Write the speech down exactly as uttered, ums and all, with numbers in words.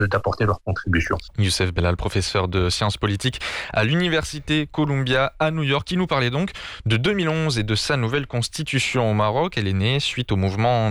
d'apporter leur contribution. Youssef Bellal, professeur de sciences politiques à l'université Columbia à New York, qui nous parlait donc de deux mille onze et de sa nouvelle constitution au Maroc. Elle est née suite au mouvement